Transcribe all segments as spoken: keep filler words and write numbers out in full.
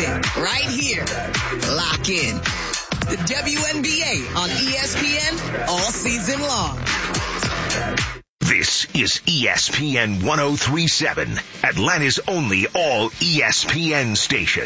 season, right here. Lock in. The W N B A on E S P N all season long. This is E S P N one oh three point seven, Atlanta's only all E S P N station.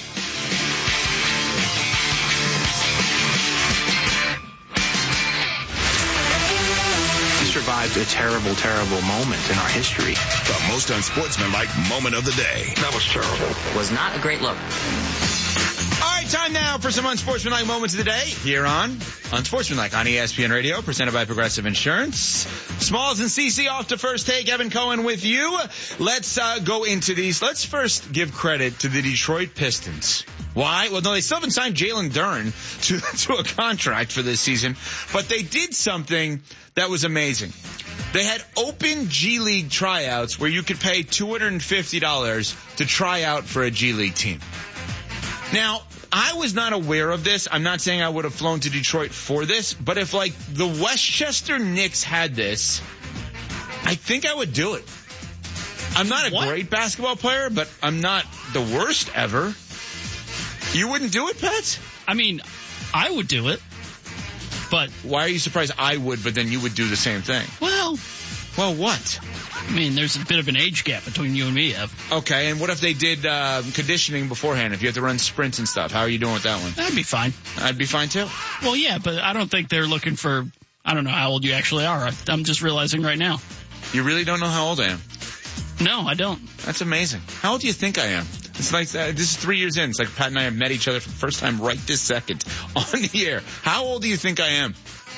Survived a terrible, terrible moment in our history. The most unsportsmanlike moment of the day. That was terrible. Was not a great look. All right, time now for some unsportsmanlike moments of the day here on Unsportsmanlike on E S P N Radio, presented by Progressive Insurance. Smalls and C C off to first take. Evan Cohen with you. Let's uh, go into these. Let's first give credit to the Detroit Pistons. Why? Well, no, they still haven't signed Jalen Duren to, to a contract for this season, but they did something that was amazing. They had open G League tryouts where you could pay two hundred fifty dollars to try out for a G League team. Now, I was not aware of this. I'm not saying I would have flown to Detroit for this, but if, like, the Westchester Knicks had this, I think I would do it. I'm not a what? great basketball player, but I'm not the worst ever. You wouldn't do it, Pat? I mean, I would do it, but... Why are you surprised I would, but then you would do the same thing? Well... Well, what? I mean, there's a bit of an age gap between you and me, Ev. Okay, and what if they did uh, conditioning beforehand, if you have to run sprints and stuff? How are you doing with that one? That'd be fine. I'd be fine, too. Well, yeah, but I don't think they're looking for... I don't know how old you actually are. I'm just realizing right now. You really don't know how old I am? No, I don't. That's amazing. How old do you think I am? It's like, uh, this is three years in. It's like Pat and I have met each other for the first time right this second on the air. How old do you think I am?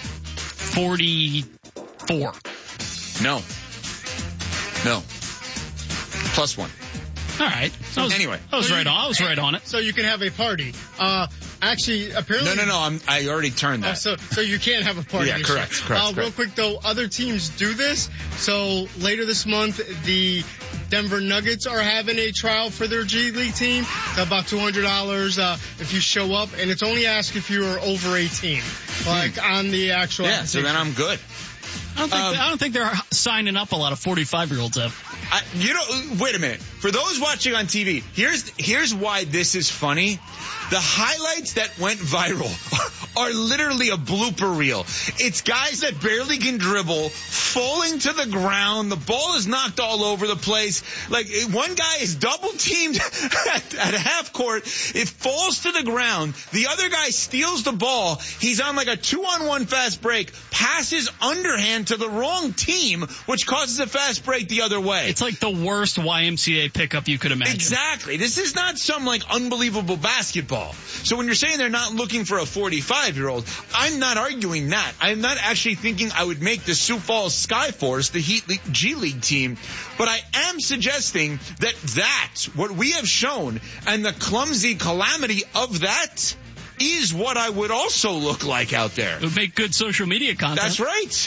forty-four. No. No. Plus one. All right. So I was, anyway. I was so right you, on. I was right on it. So you can have a party. Uh, actually, apparently... No, no, no. I'm, I already turned that. Oh, so, so you can't have a party. Yeah, correct, correct, uh, correct. Real quick, though, other teams do this. So later this month, the Denver Nuggets are having a trial for their G League team. It's about two hundred dollars uh, if you show up, and it's only asked if you are over eighteen, like hmm. on the actual Yeah, so then I'm good. I don't, think um, I don't think they're signing up a lot of forty-five-year-olds, Ev. I, you know, wait a minute. For those watching on T V, here's here's why this is funny. The highlights that went viral are literally a blooper reel. It's guys that barely can dribble, falling to the ground. The ball is knocked all over the place. Like, one guy is double teamed at, at half court. It falls to the ground. The other guy steals the ball. He's on like a two-on-one fast break, passes underhand to the wrong team, which causes a fast break the other way. It's like the worst Y M C A pickup you could imagine. Exactly. This is not some like unbelievable basketball. So when you're saying they're not looking for a forty-five-year-old, I'm not arguing that. I'm not actually thinking I would make the Sioux Falls Skyforce the Heat League, G League team, but I am suggesting that that, what we have shown, and the clumsy calamity of that is what I would also look like out there. It would make good social media content. That's right.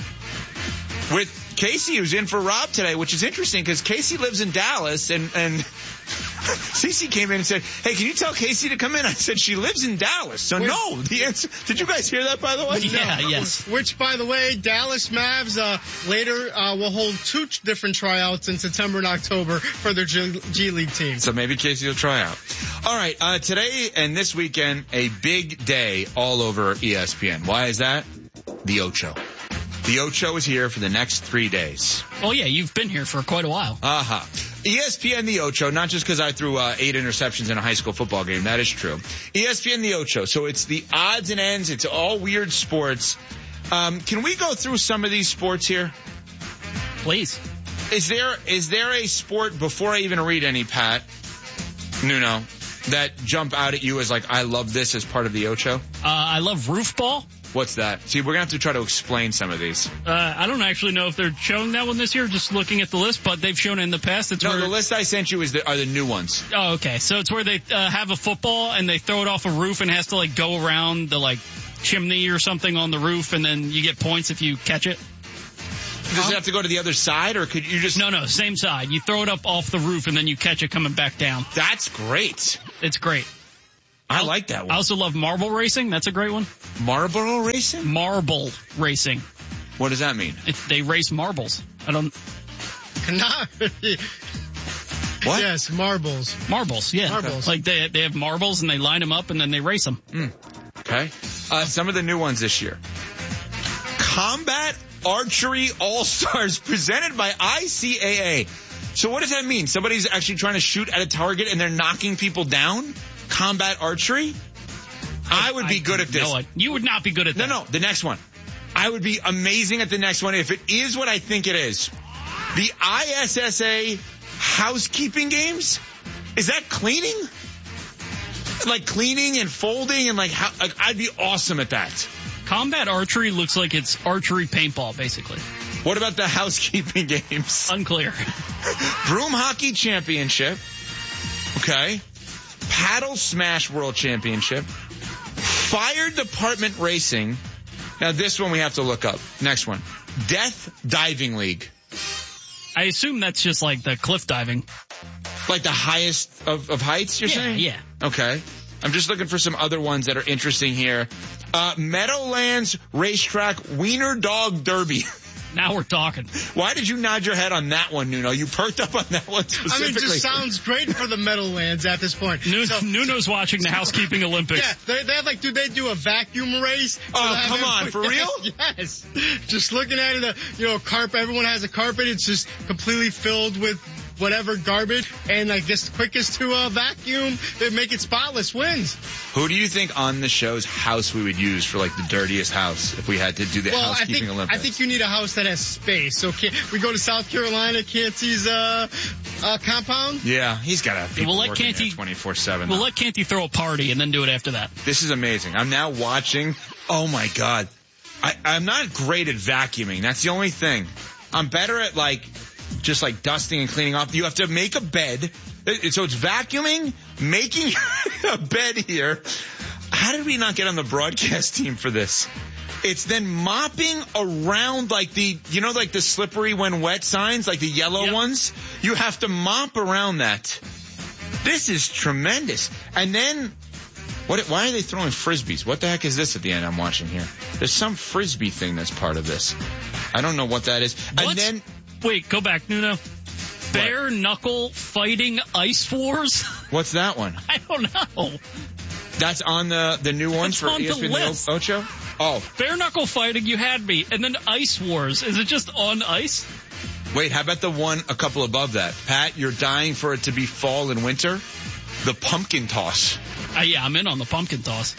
With Casey, who's in for Rob today, which is interesting because Casey lives in Dallas, and, and Cece came in and said, hey, can you tell Casey to come in? I said, she lives in Dallas. So, Which, no, the answer. Did you guys hear that, by the way? Yeah, no. yes. Which, by the way, Dallas Mavs uh, later uh, will hold two different tryouts in September and October for their G, G League team. So maybe Casey will try out. All right, uh, today and this weekend, a big day all over E S P N. Why is that? The Ocho. The Ocho is here for the next three days. Oh, yeah, you've been here for quite a while. Uh-huh. E S P N The Ocho, not just because I threw uh, eight interceptions in a high school football game. That is true. E S P N The Ocho. So it's the odds and ends. It's all weird sports. Um, can we go through some of these sports here? Please. Is there is there a sport, before I even read any, Pat, Nuno, that jump out at you as like, I love this as part of the Ocho? Uh, I love roof ball. What's that? See, we're going to have to try to explain some of these. Uh, I don't actually know if they're showing that one this year, just looking at the list, but they've shown it in the past. It's no, where... the list I sent you is the, are the new ones. Oh, okay. So it's where they uh, have a football and they throw it off a roof and it has to like go around the like chimney or something on the roof, and then you get points if you catch it. Does huh? it have to go to the other side, or could you just... No, no, same side. You throw it up off the roof and then you catch it coming back down. That's great. It's great. I like that one. I also love marble racing. That's a great one. Marble racing? Marble racing. What does that mean? It, they race marbles. I don't... Not really. What? Yes, marbles. Marbles, yeah. Marbles. Like they they have marbles and they line them up and then they race them. Mm. Okay. Uh, some of the new ones this year. Combat Archery All-Stars presented by I C A A. So what does that mean? Somebody's actually trying to shoot at a target and they're knocking people down? Combat Archery? I would be I good at this. No, you would not be good at No, that. no, the next one. I would be amazing at the next one if it is what I think it is. The I S S A housekeeping games? Is that cleaning? Like cleaning and folding and like, how, like I'd be awesome at that. Combat Archery looks like it's archery paintball, basically. What about the housekeeping games? Unclear. Broom Hockey Championship. Okay. Paddle Smash World Championship. Fire Department Racing. Now this one we have to look up. Next one. Death Diving League. I assume that's just like the cliff diving. Like the highest of, of heights, you're yeah, saying? Yeah. Okay. I'm just looking for some other ones that are interesting here. Uh, Meadowlands Racetrack Wiener Dog Derby. Now we're talking. Why did you nod your head on that one, Nuno? You perked up on that one specifically. I mean, it just sounds great for the Meadowlands at this point. Nu- So- Nuno's watching the housekeeping Olympics. Yeah, they, they have like, do they do a vacuum race? Oh, So they have come on, every- for real? Yes. Just looking at it, uh, you know, carpet, everyone has a carpet. It's just completely filled with whatever garbage. And I guess the quickest to uh, vacuum, they make it spotless wins. Who do you think on the show's house we would use for like the dirtiest house if we had to do the Well, I housekeeping think, Olympics? I think you need a house that has space. So can we go to South Carolina, Canty's uh, uh, compound? Yeah, he's got to be We'll let working Canty- there twenty-four seven. We'll let Canty throw a party and then do it after that. This is amazing. I'm now watching. Oh my God. I, I'm not great at vacuuming. That's the only thing. I'm better at like, just like dusting and cleaning off. You have to make a bed. So it's vacuuming, making a bed here. How did we not get on the broadcast team for this? It's then mopping around like the, you know, like the slippery when wet signs, like the yellow Yep. ones. You have to mop around that. This is tremendous. And then, what? Why are they throwing frisbees? What the heck is this at the end I'm watching here? There's some frisbee thing that's part of this. I don't know what that is. What? And then, Wait, go back, Nuno. Bare knuckle fighting ice wars? what's that one? I don't know. That's on the, the new ones It's for on E S P N the the list. Ocho? Oh, Bare knuckle fighting, you had me. And then ice wars. Is it just on ice? wait, how about the one a couple above that? Pat, you're dying for it to be fall and winter? The pumpkin toss. Uh, yeah, I'm in on the pumpkin toss.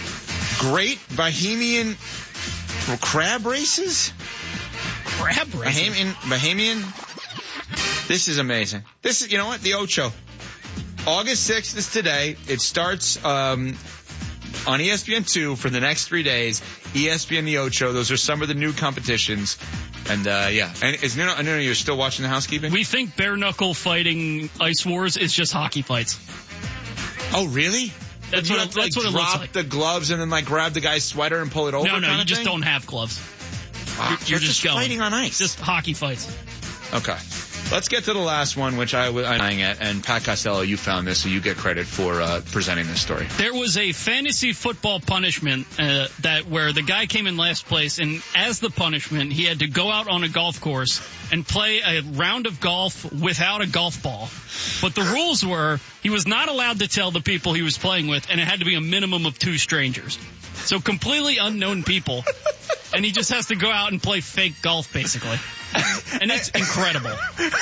Great Bohemian crab races? Crab racing. Bahamian, Bahamian. This is amazing. This is, you know what? The Ocho. August sixth is today. It starts um, on E S P N two for the next three days. E S P N the Ocho. Those are some of the new competitions. And, uh, yeah. And is Nuno, Nuno, you're still watching the housekeeping? We think bare knuckle fighting ice wars is just hockey fights. Oh, really? That's you what have it- to, like, that's what it drop looks like. the gloves and then, like, grab the guy's sweater and pull it over? No, no, kind you of just thing? don't have gloves. Wow, You're, you're that's just going. fighting on ice. Just hockey fights. Okay. Let's get to the last one, which I was eyeing at. And Pat Costello, you found this, so you get credit for uh, presenting this story. There was a fantasy football punishment uh, that where the guy came in last place, and as the punishment, he had to go out on a golf course and play a round of golf without a golf ball. But the rules were he was not allowed to tell the people he was playing with, and it had to be a minimum of two strangers. So completely unknown people. And he just has to go out and play fake golf, basically. And it's incredible.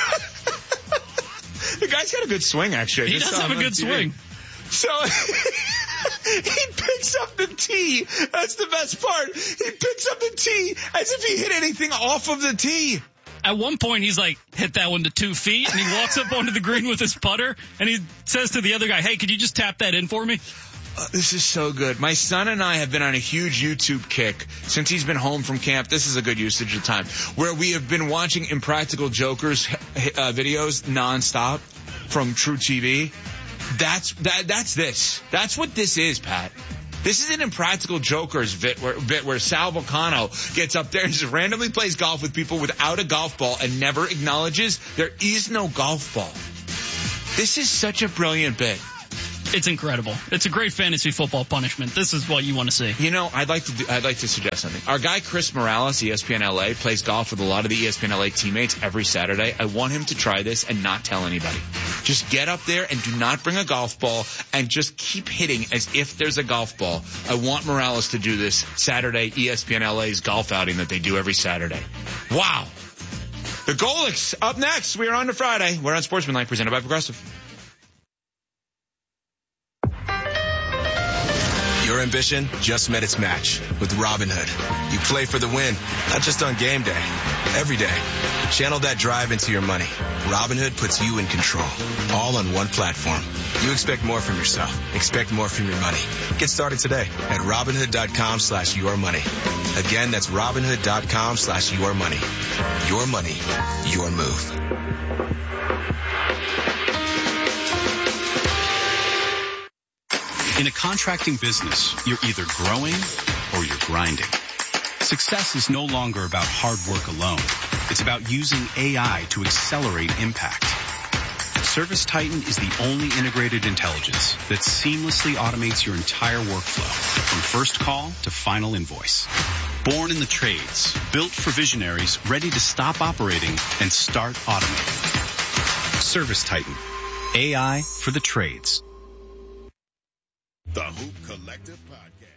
The guy's got a good swing, actually. I He just does saw have a him on good T V. swing. So he picks up the tee. That's the best part. He picks up the tee as if he hit anything off of the tee. At one point, he's like, hit that one to two feet, and he walks up onto the green with his putter, and he says to the other guy, hey, could you just tap that in for me? Uh, this is so good. My son and I have been on a huge YouTube kick since he's been home from camp. This is a good usage of time, where we have been watching Impractical Jokers uh, videos nonstop from True T V. That's that. That's this. That's what this is, Pat. This is an Impractical Jokers bit where, bit where Sal Vulcano gets up there and just randomly plays golf with people without a golf ball and never acknowledges there is no golf ball. This is such a brilliant bit. It's incredible. It's a great fantasy football punishment. This is what you want to see. You know, I'd like to do, I'd like to suggest something. Our guy Chris Morales, E S P N L A, plays golf with a lot of the E S P N L A teammates every Saturday. I want him to try this and not tell anybody. Just get up there and do not bring a golf ball and just keep hitting as if there's a golf ball. I want Morales to do this Saturday, E S P N L A's golf outing that they do every Saturday. Wow. The Golics up next. We are on to Friday. We're on Sportsmanlike, presented by Progressive. Your ambition just met its match with Robinhood. You play for the win, not just on game day, every day. Channel that drive into your money. Robinhood puts you in control, all on one platform. You expect more from yourself. Expect more from your money. Get started today at Robinhood.com slash your money. Again, that's Robinhood.com slash your money. Your money, your move. In a contracting business, you're either growing or you're grinding. Success is no longer about hard work alone. It's about using A I to accelerate impact. ServiceTitan is the only integrated intelligence that seamlessly automates your entire workflow, from first call to final invoice. Born in the trades, built for visionaries ready to stop operating and start automating. ServiceTitan, A I for the trades. The Hoop Collective Podcast.